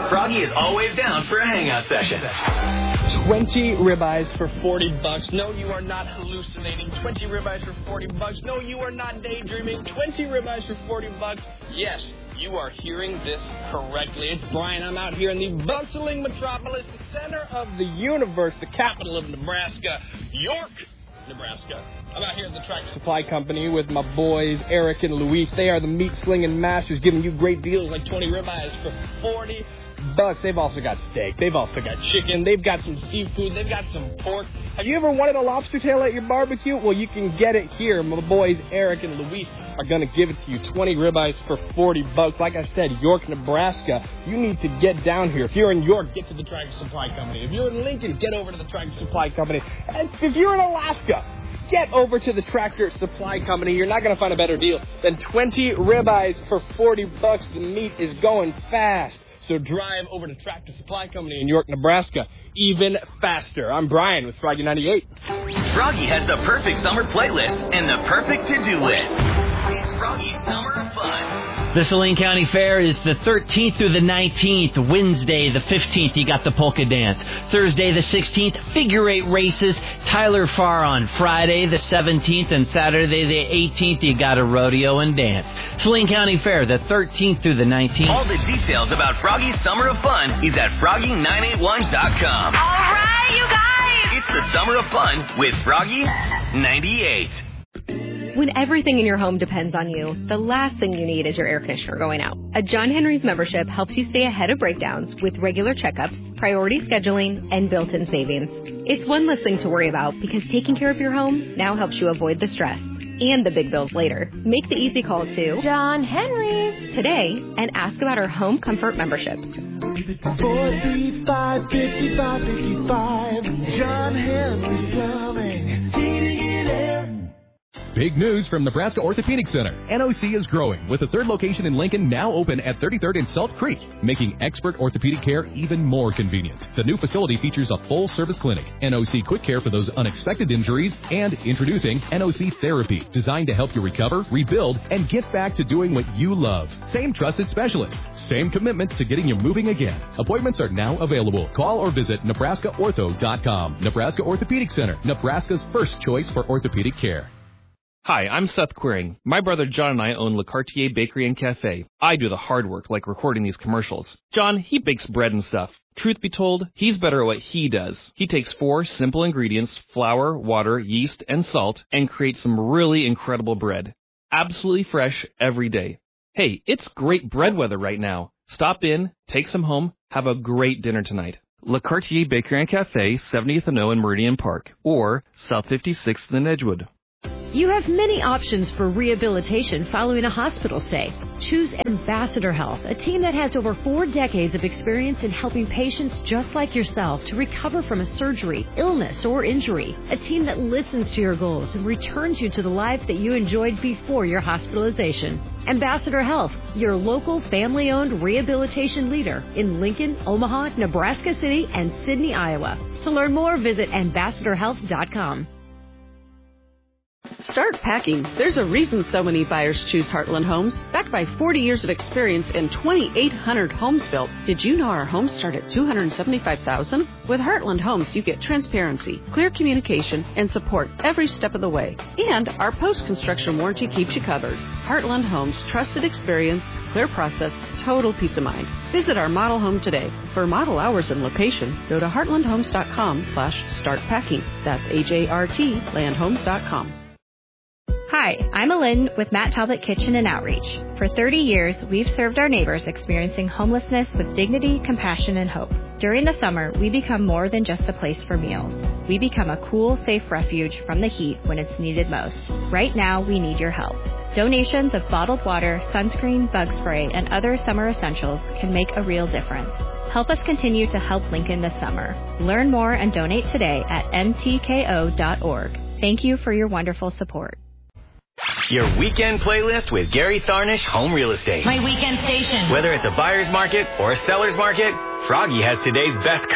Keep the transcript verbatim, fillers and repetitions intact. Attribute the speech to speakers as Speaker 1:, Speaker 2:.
Speaker 1: Froggy is always down for a hangout session.
Speaker 2: twenty ribeyes for forty bucks. No, you are not hallucinating. twenty ribeyes for forty bucks. No, you are not daydreaming. twenty ribeyes for forty bucks. Yes, you are hearing this correctly. It's Brian. I'm out here in the bustling metropolis, the center of the universe, the capital of Nebraska, York, Nebraska. I'm out here at the Tractor Supply Company with my boys, Eric and Luis. They are the meat-slinging masters, giving you great deals like twenty ribeyes for forty bucks. They've also got steak. They've also got chicken. They've got some seafood. They've got some pork. Have you ever wanted a lobster tail at your barbecue? Well, you can get it here. My boys, Eric and Luis, are going to give it to you. twenty ribeyes for forty bucks. Like I said, York, Nebraska. You need to get down here. If you're in York, get to the Tractor Supply Company. If you're in Lincoln, get over to the Tractor Supply Company. And if you're in Alaska, get over to the Tractor Supply Company. You're not going to find a better deal than twenty ribeyes for forty bucks. The meat is going fast. So drive over to Tractor Supply Company in York, Nebraska, even faster. I'm Brian with Froggy ninety-eight.
Speaker 1: Froggy has the perfect summer playlist and the perfect to-do list. It's Froggy's Summer of Fun.
Speaker 3: The Saline County Fair is the thirteenth through the nineteenth. Wednesday, the fifteenth, you got the polka dance. Thursday, the sixteenth, figure eight races. Tyler Farr on Friday, the seventeenth, and Saturday, the eighteenth, you got a rodeo and dance. Saline County Fair, the thirteenth through the nineteenth.
Speaker 1: All the details about Froggy's Summer of Fun is at froggy nine eight one dot com.
Speaker 4: All right, you guys!
Speaker 1: It's the Summer of Fun with Froggy ninety-eight.
Speaker 5: When everything in your home depends on you, the last thing you need is your air conditioner going out. A John Henry's membership helps you stay ahead of breakdowns with regular checkups, priority scheduling, and built-in savings. It's one less thing to worry about because taking care of your home now helps you avoid the stress and the big bills later. Make the easy call to
Speaker 4: John Henry's
Speaker 5: today and ask about our home comfort memberships.
Speaker 6: four three five, five five five five, John Henry's Plumbing, heating and air.
Speaker 7: Big news from Nebraska Orthopedic Center. N O C is growing, with a third location in Lincoln now open at thirty-third and Salt Creek, making expert orthopedic care even more convenient. The new facility features a full-service clinic, N O C Quick Care for those unexpected injuries, and introducing N O C Therapy, designed to help you recover, rebuild, and get back to doing what you love. Same trusted specialist, same commitment to getting you moving again. Appointments are now available. Call or visit Nebraska Ortho dot com. Nebraska Orthopedic Center, Nebraska's first choice for orthopedic care.
Speaker 8: Hi, I'm Seth Quiring. My brother John and I own Le Cartier Bakery and Cafe. I do the hard work, like recording these commercials. John, he bakes bread and stuff. Truth be told, he's better at what he does. He takes four simple ingredients, flour, water, yeast, and salt, and creates some really incredible bread. Absolutely fresh every day. Hey, it's great bread weather right now. Stop in, take some home, have a great dinner tonight. Le Cartier Bakery and Cafe, seventieth and O in Meridian Park, or South fifty-sixth in Edgewood.
Speaker 9: You have many options for rehabilitation following a hospital stay. Choose Ambassador Health, a team that has over four decades of experience in helping patients just like yourself to recover from a surgery, illness, or injury. A team that listens to your goals and returns you to the life that you enjoyed before your hospitalization. Ambassador Health, your local family-owned rehabilitation leader in Lincoln, Omaha, Nebraska City, and Sidney, Iowa. To learn more, visit ambassador health dot com.
Speaker 10: Start packing. There's a reason so many buyers choose Heartland Homes. Backed by forty years of experience and twenty-eight hundred homes built. Did you know our homes start at two hundred seventy-five thousand dollars? With Heartland Homes, you get transparency, clear communication, and support every step of the way. And our post-construction warranty keeps you covered. Heartland Homes, trusted experience, clear process, total peace of mind. Visit our model home today. For model hours and location, go to heartland homes dot com slash start packing. That's H A R T landhomes dot com.
Speaker 5: Hi, I'm Alin with Matt Talbot Kitchen and Outreach. For thirty years, we've served our neighbors experiencing homelessness with dignity, compassion, and hope. During the summer, we become more than just a place for meals. We become a cool, safe refuge from the heat when it's needed most. Right now, we need your help. Donations of bottled water, sunscreen, bug spray, and other summer essentials can make a real difference. Help us continue to help Lincoln this summer. Learn more and donate today at N T K O dot org. Thank you for your wonderful support.
Speaker 1: Your weekend playlist with Gary Tharnish Home Real Estate.
Speaker 4: My weekend station.
Speaker 1: Whether it's a buyer's market or a seller's market, Froggy has today's best